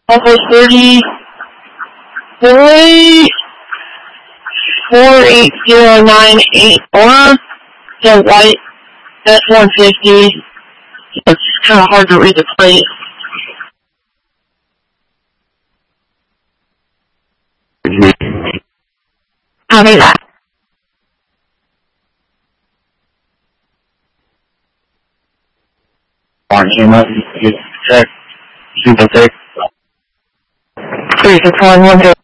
Alpha 30, Boy 480984, the white S150. It's kind of hard to read the plate. Copy that. Orange, you might check. 36110.